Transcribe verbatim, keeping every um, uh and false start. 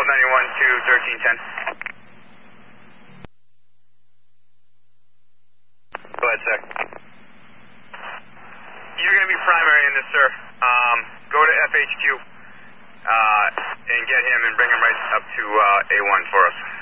ninety-one to thirteen ten. Go ahead, sir. You're going to be primary in this, sir. Um, go to F H Q uh, and get him and bring him right up to uh, A one for us.